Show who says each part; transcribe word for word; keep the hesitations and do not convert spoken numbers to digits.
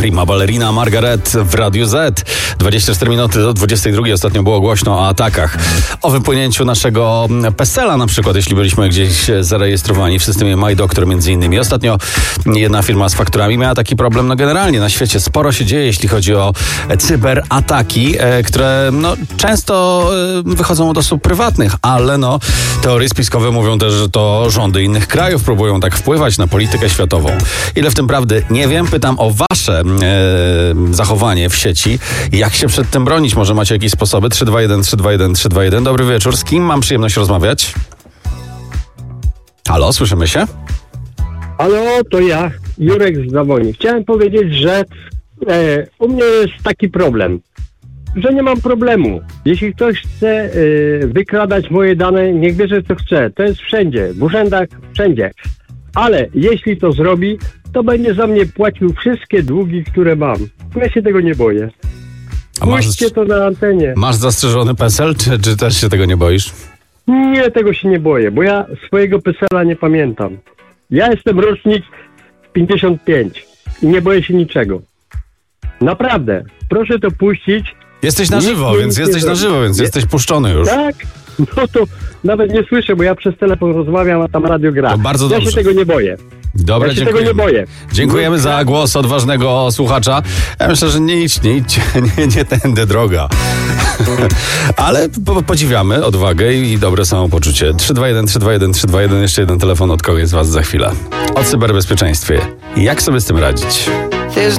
Speaker 1: Prima ballerina Margaret w Radiu Z. dwadzieścia cztery minuty do dwudziestej drugiej. Ostatnio było głośno o atakach. O wypłynięciu naszego PESEL-a na przykład, jeśli byliśmy gdzieś zarejestrowani w systemie MyDoctor między innymi. Ostatnio jedna firma z fakturami miała taki problem. No generalnie na świecie sporo się dzieje, jeśli chodzi o cyberataki, które no, często wychodzą od osób prywatnych, ale no teorie spiskowe mówią też, że to rządy innych krajów próbują tak wpływać na politykę światową. Ile w tym prawdy? Nie wiem. Pytam o wasze e, zachowanie w sieci. Jak się przed tym bronić? Może macie jakieś sposoby? trzy dwa jeden trzy dwa jeden trzy dwa jeden. Dobry wieczór. Z kim mam przyjemność rozmawiać? Halo, słyszymy się?
Speaker 2: Halo, to ja, Jurek z Zawoni. Chciałem powiedzieć, że e, u mnie jest taki problem, że nie mam problemu. Jeśli ktoś chce e, wykradać moje dane, niech bierze co chce. To jest wszędzie, w urzędach, wszędzie. Ale jeśli to zrobi, to będzie za mnie płacił wszystkie długi, które mam. Ja się tego nie boję.
Speaker 1: A masz,
Speaker 2: Puśćcie to na antenie.
Speaker 1: Masz zastrzeżony PESEL, czy, czy też się tego nie boisz?
Speaker 2: Nie, tego się nie boję, bo ja swojego PESEL-a nie pamiętam. Ja jestem rocznik pięćdziesiąt pięć i nie boję się niczego. Naprawdę. Proszę to puścić.
Speaker 1: Jesteś na żywo, więc jesteś na żywo, więc jesteś puszczony już.
Speaker 2: Tak? No to nawet nie słyszę, bo ja przez telefon rozmawiam, a tam radio gra.
Speaker 1: To bardzo
Speaker 2: ja
Speaker 1: dobrze.
Speaker 2: się tego nie boję.
Speaker 1: Dobra,
Speaker 2: ja się
Speaker 1: dziękujemy.
Speaker 2: tego nie boję.
Speaker 1: Dziękujemy za głos odważnego słuchacza. Ja myślę, że nie idź, nie idź, nie, nie tędy droga. Ale po, podziwiamy odwagę i dobre samopoczucie. trzy dwa jeden trzy dwa jeden trzy dwa jeden. Jeszcze jeden telefon od kogoś z was za chwilę. O cyberbezpieczeństwie. Jak sobie z tym radzić?